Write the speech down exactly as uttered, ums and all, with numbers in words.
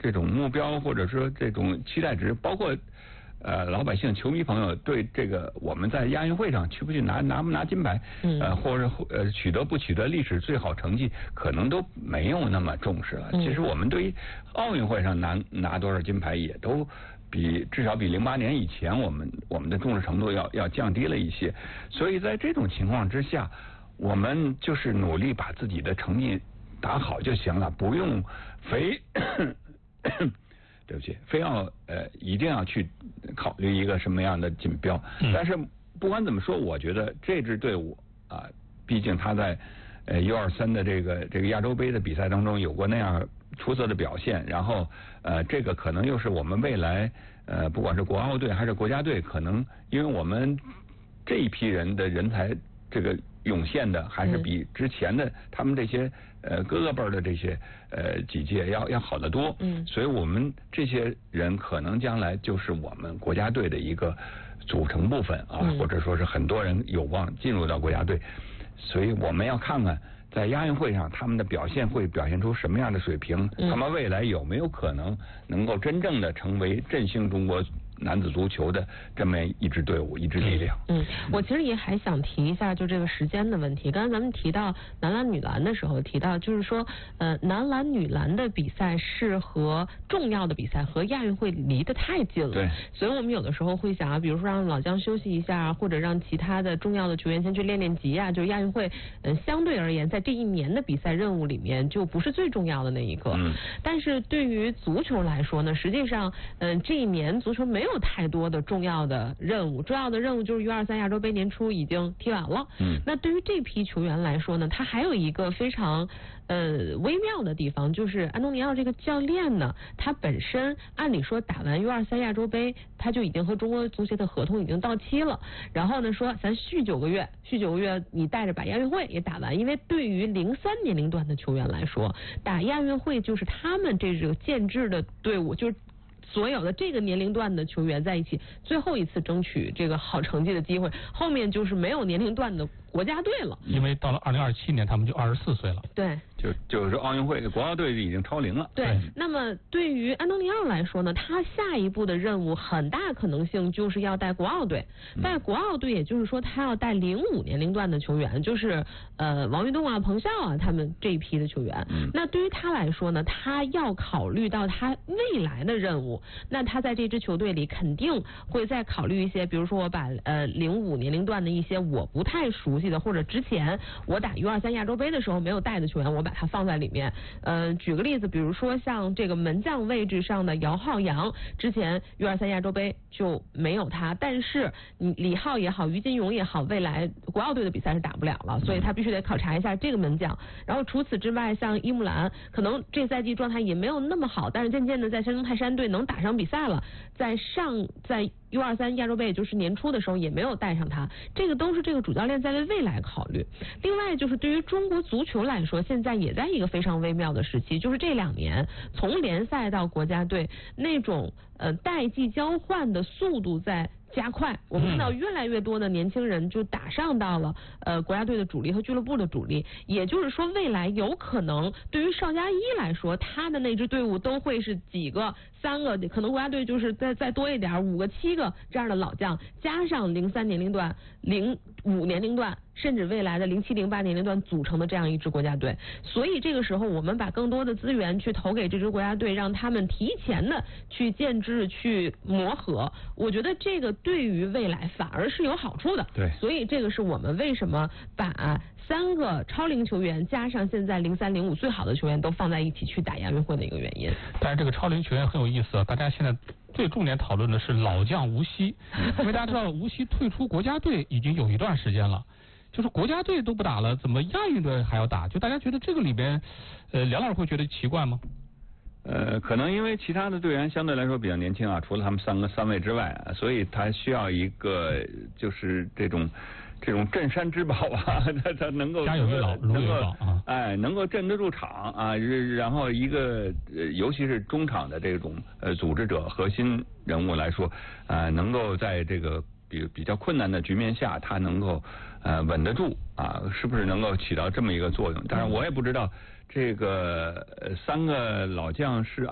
这种目标或者说这种期待值，包括呃老百姓、球迷朋友对这个我们在亚运会上去不去拿拿不拿金牌，呃或者呃取得不取得历史最好成绩，可能都没有那么重视了。其实我们对于奥运会上拿拿多少金牌也都。比至少比零八年以前，我们我们的重视程度要要降低了一些，所以在这种情况之下，我们就是努力把自己的成绩打好就行了，不用非对不起，非要呃一定要去考虑一个什么样的锦标。嗯、但是不管怎么说，我觉得这支队伍啊、呃，毕竟他在呃 U 二三的这个这个亚洲杯的比赛当中有过那样出色的表现，然后呃这个可能又是我们未来呃不管是国奥队还是国家队，可能因为我们这一批人的人才这个涌现的还是比之前的他们这些呃哥哥辈的这些呃几届要要好得多，嗯，所以我们这些人可能将来就是我们国家队的一个组成部分啊，嗯、或者说是很多人有望进入到国家队，所以我们要看看。在亚运会上，他们的表现会表现出什么样的水平？嗯、他们未来有没有可能能够真正的成为振兴中国男子足球的这么一支队伍、一支力量？ 嗯，我其实也还想提一下，就这个时间的问题。刚才咱们提到男篮、女篮的时候，提到就是说，呃，男篮、女篮的比赛是和重要的比赛和亚运会离得太近了。 对。 所以我们有的时候会想啊，比如说让老将休息一下，或者让其他的重要的球员先去练练级啊，就亚运会，嗯、呃，相对而言在这一年的比赛任务里面就不是最重要的那一个。嗯。但是对于足球来说呢，实际上，嗯、呃，这一年足球没有太多的重要的任务，重要的任务就是 U 二三亚洲杯年初已经踢完了。嗯。那对于这批球员来说呢，他还有一个非常呃微妙的地方，就是安东尼奥这个教练呢，他本身按理说打完 U 二三亚洲杯，他就已经和中国足协的合同已经到期了。然后呢说咱续九个月，续九个月你带着把亚运会也打完，因为对于零三年龄段的球员来说，打亚运会就是他们这个建制的队伍，就是所有的这个年龄段的球员在一起最后一次争取这个好成绩的机会，后面就是没有年龄段的国家队了。 因为到了二零二七年他们就二十四岁了。 对， 就就是奥运会国奥队已经超龄了。 对，那么对于安东尼奥来说呢，他下一步的任务很大可能性就是要带国奥队，带国奥队也就是说他要带零五年龄段的球员，就是呃王玉栋啊、彭笑啊他们这一批的球员。嗯、那对于他来说呢，他要考虑到他未来的任务，那他在这支球队里肯定会再考虑一些，比如说我把呃零五年龄段的一些我不太熟悉的，或者之前我打 U 二三亚洲杯的时候没有带的球员，我把它放在里面。呃，举个例子，比如说像这个门将位置上的姚浩洋，之前 U 二三亚洲杯就没有他，但是你李浩也好，于金勇也好，未来国奥队的比赛是打不了了，所以他必须得考察一下这个门将。然后除此之外，像伊木兰，可能这赛季状态也没有那么好，但是渐渐的在山东泰山队能打上比赛了，在上在 U 二三亚洲杯也就是年初的时候也没有带上他，这个都是这个主教练在为未来考虑。另外就是对于中国足球来说，现在也在一个非常微妙的时期，就是这两年从联赛到国家队那种呃代际交换的速度在加快，我们看到越来越多的年轻人就打上到了呃国家队的主力和俱乐部的主力，也就是说未来有可能对于邵佳一来说，他的那支队伍都会是几个三个，可能国家队就是再再多一点五个七个这样的老将，加上零三年龄段、零五年龄段，甚至未来的零七零八年龄段组成的这样一支国家队。所以这个时候我们把更多的资源去投给这支国家队，让他们提前的去建制、去磨合，我觉得这个对于未来反而是有好处的。 对， 所以这个是我们为什么把三个超龄球员加上现在零三零五最好的球员都放在一起去打亚运会的一个原因。 但是这个超龄球员很有意思啊，大家现在最重点讨论的是老将吴曦，因为大家知道吴曦退出国家队已经有一段时间了，就是国家队都不打了，怎么亚运队还要打？就大家觉得这个里边，呃，梁老师会觉得奇怪吗？ 呃，可能因为其他的队员相对来说比较年轻啊，除了他们三个三位之外，所以他需要一个就是这种这种镇山之宝啊，他他能够家有一老如有一宝啊， 哎，能够镇得住场啊，然后一个呃，尤其是中场的这种呃组织者、核心人物来说，呃，能够在这个比比较困难的局面下，他能够呃稳得住啊，是不是能够起到这么一个作用？当然，我也不知道这个三个老将是